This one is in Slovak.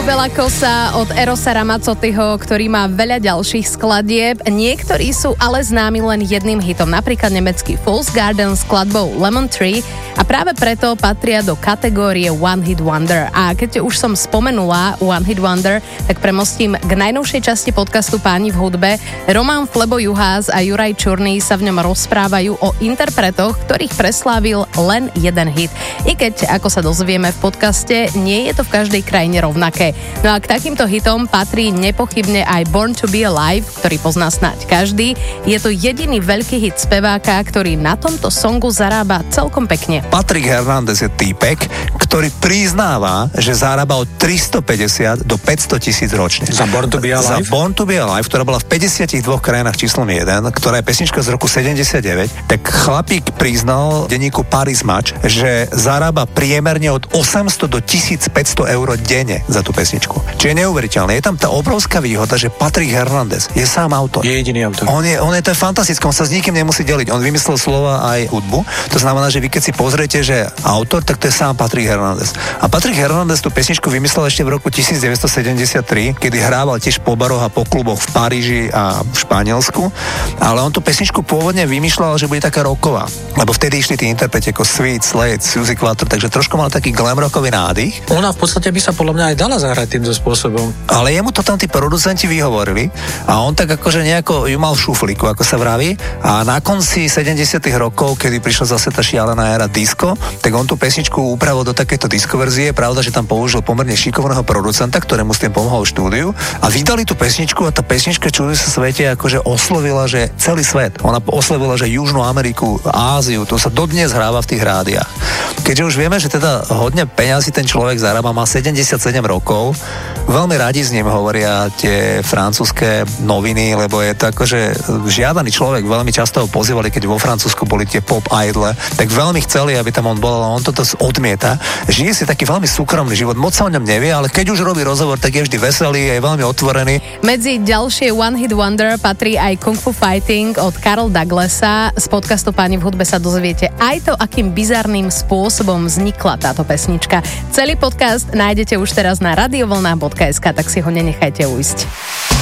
Bella Cosa od Erosa Ramazzotiho, ktorý má veľa ďalších skladieb. Niektorí sú ale známi len jedným hitom, napríklad nemecký Fool's Garden s skladbou Lemon Tree a práve preto patria do kategórie One Hit Wonder. A keď už som spomenula One Hit Wonder, tak premostím k najnovšej časti podcastu Páni v hudbe. Roman Flebo Juhás a Juraj Čurný sa v ňom rozprávajú o interpretoch, ktorých preslávil len jeden hit. I keď, ako sa dozvieme v podcaste, nie je to v každej krajine rovnaké. No a k takýmto hitom patrí nepochybne aj Born to be Alive, ktorý pozná snáď každý. Je to jediný veľký hit speváka, ktorý na tomto songu zarába celkom pekne. Patrick Hernandez je týpek, ktorý priznáva, že zarába od 350 do 500 tisíc ročne. Za Born to be Alive? Za Born to be Alive, ktorá bola v 52 krajinách číslom 1, ktorá je pesnička z roku 79, tak chlapík priznal denníku Paris Match, že zarába priemerne od 800 do 1500 eur denne za tú pesničku. Čiže je neuveriteľné. Je tam tá obrovská výhoda, že Patrick Hernandez je sám autor. Je jediný autor. On je to fantastické, on sa s nikým nemusí deliť. On vymyslel slova aj hudbu. To znamená, že vy keď si pozriete, že autor, tak to je sám Patrick Hernandez. A Patrick Hernandez tú pesničku vymyslel ešte v roku 1973, kedy hrával tiež po baroch a po kluboch v Paríži a v Španielsku. Ale on tú pesničku pôvodne vymýšľal, že bude taká rocková. Lebo vtedy išli tí interpreti ako Sweet, Slade, Suzy Quattro, takže trošku mal taký glam rockový nádych. Ona v podstate by sa podľa mňa aj dala zahrať týmto spôsobom. Ale jemu to tam tí producenti vyhovorili a on tak akože nejako ju mal v šuflíku, ako sa vraví. A na konci 70. rokov, kedy prišla zase tá šialená éra disco, tak on tú pesničku upravil do takéto disco verzie. Pravda, že tam použil pomerne šikovného producenta, ktorému s tým pomohol v štúdiu a vydali tú pesničku a tá pesnička čuduj sa svete akože oslovila, že celý svet. Ona oslovila, že Južnú Ameriku, Áziu, to sa dodnes hráva v tých rádiách. Keďže už vieme, že teda hodne peňazí ten človek zarába, má 77 rokov, veľmi radi s ním hovoria tie francúzske noviny, lebo je to akože žiadaný človek, veľmi často ho pozývali, keď vo Francúzsku boli tie pop idole, tak veľmi chceli, aby tam on bol, ale on toto odmieta. Žije si taký veľmi súkromný život, moc sa o ňom nevie, ale keď už robí rozhovor, tak je vždy veselý, je veľmi otvorený. Medzi ďalšie One Hit Wonder patrí aj Kung Fu Fighting od Carl Douglasa. Z podcastu Páni v hudbe sa dozviete aj to, akým bizarným spôsobom vznikla táto pesnička. Celý podcast nájdete už teraz na radiovlna.sk, tak si ho nenechajte ujsť.